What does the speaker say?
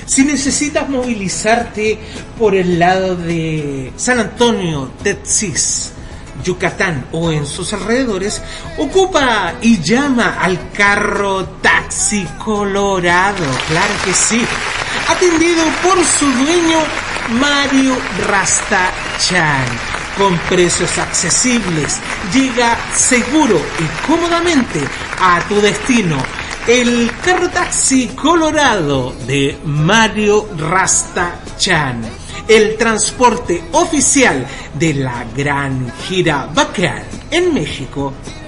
Si necesitas movilizarte por el lado de San Antonio, Texas, Yucatán o en sus alrededores, ocupa y llama al carro Taxi Colorado, claro que sí, atendido por su dueño Mario Rastachan. Con precios accesibles, llega seguro y cómodamente a tu destino. El carro Taxi Colorado de Mario Rastachan, el transporte oficial de la gran gira Bacán en México